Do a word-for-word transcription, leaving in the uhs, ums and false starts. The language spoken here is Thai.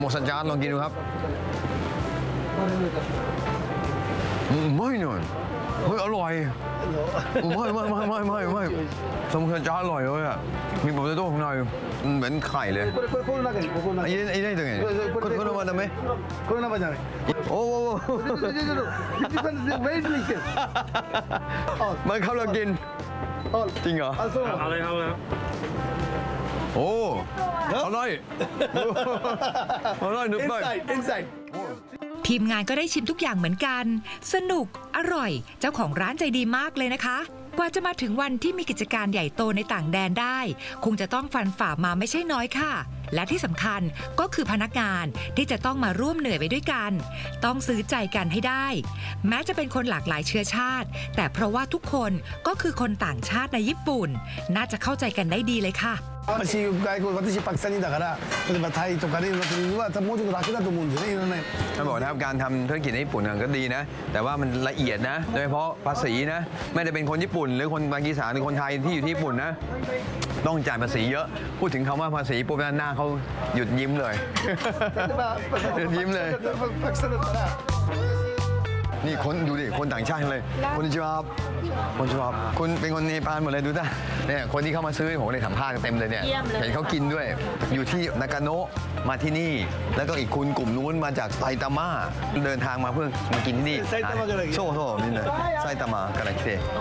หมกสัญจานลองกินดูครับไม่หน่อยเฮ้ยอร่อยไม่ไม่ไม่ไม่ไม่ไม่สมสัญจานอร่อยเลยอ่ะมีโปเตโต้ข้างในเหมือนไข่เลยไอ้ไอ้นี่ตัวไงคนคนละมาทำไมคนละมาจากไหนโอ้โหมันเขาเรากินจริงเหรอเอาเลยครับโอ้อร่อยอร่อยนึกไปทีมงานก็ได้ชิมทุกอย่างเหมือนกัน สนุกอร่อยเจ้าของร้านใจดีมากเลยนะคะ กว่าจะมาถึงวันที่มีกิจการใหญ่โตในต่างแดนได้คงจะต้องฟันฝ่ามาไม่ใช่น้อยค่ะและที่สำคัญก็คือพนักงานที่จะต้องมาร่วมเหนื่อยไปด้วยกันต้องซื้อใจกันให้ได้แม้จะเป็นคนหลากหลายเชื้อชาติแต่เพราะว่าทุกคนก็คือคนต่างชาติในญี่ปุ่นน่าจะเข้าใจกันได้ดีเลยค่ะ私外国私パキスタニだから例えばタイとかレーの国はもうちょっと楽だと思うんですよねいろんなท่านบอกนะครับการทำธุรกิจในญี่ปุ่นก็ดีนะแต่ว่ามันละเอียดนะโดยเฉพาะภาษีนะไม่ได้เป็นคนญี่ปุ่นหรือคนปากีสถานหรือคนไทยที่อยู่ที่ญี่ปุ่นนะต้องจ่ายภาษีเยอะพูดถึงคำว่าภาษีปุ๊บหน้าเขาหยุดยิ้มเลยหยุดยิ้มเลยนี่คนดูดิคนต่างชาติเลยคนจีบคนจีบคุณเป็นคนเนปาลหมดเลยดูจ้ะเนี่ยคนที่เข้ามาซื้อผมเลยสัมภาษณ์เต็มเลยเนี่ยเห็นเขากินด้วยอยู่ที่นากาโนะมาที่นี่แล้วก็อีกคุณกลุ่มนู้นมาจากไซตามะเดินทางมาเพื่อมากินที่นี่โซ่โซ่นี่นะไซตามะกันเลย